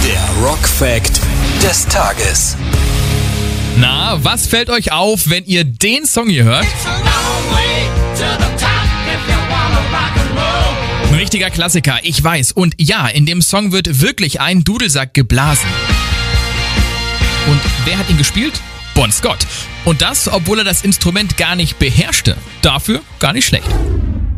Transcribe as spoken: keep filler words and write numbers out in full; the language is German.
Der Rock Fact des Tages. Na, was fällt euch auf, wenn ihr den Song hier hört? Ein richtiger Klassiker, ich weiß. Und ja, in dem Song wird wirklich ein Dudelsack geblasen. Und wer hat ihn gespielt? Bon Scott. Und das, obwohl er das Instrument gar nicht beherrschte. Dafür gar nicht schlecht.